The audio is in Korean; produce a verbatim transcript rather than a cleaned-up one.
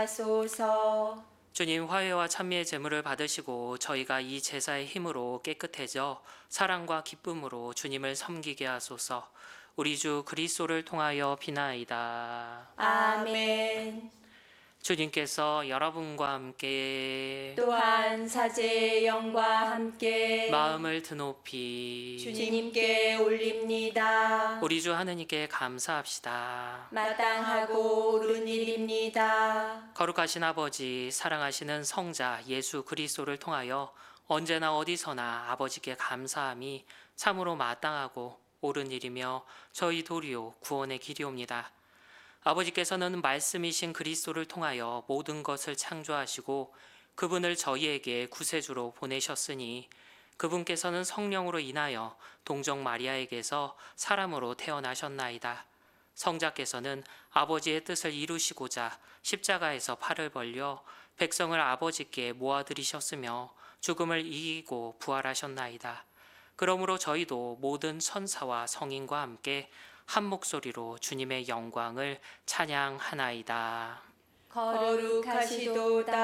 하소서. 주님, 화해와 찬미의 제물을 받으시고 저희가 이 제사의 힘으로 깨끗해져 사랑과 기쁨으로 주님을 섬기게 하소서. 우리 주 그리스도를 통하여 비나이다. 아멘. 주님께서 여러분과 함께 또한 사제의 영과 함께 마음을 드높이 주님께 올립니다. 우리 주 하느님께 감사합시다. 마땅하고 옳은 일입니다. 거룩하신 아버지, 사랑하시는 성자 예수 그리스도를 통하여 언제나 어디서나 아버지께 감사함이 참으로 마땅하고 옳은 일이며 저희 도리요 구원의 길이옵니다. 아버지께서는 말씀이신 그리스도를 통하여 모든 것을 창조하시고 그분을 저희에게 구세주로 보내셨으니 그분께서는 성령으로 인하여 동정 마리아에게서 사람으로 태어나셨나이다. 성자께서는 아버지의 뜻을 이루시고자 십자가에서 팔을 벌려 백성을 아버지께 모아들이셨으며 죽음을 이기고 부활하셨나이다. 그러므로 저희도 모든 천사와 성인과 함께 한 목소리로 주님의 영광을 찬양하나이다. 거룩하시도다.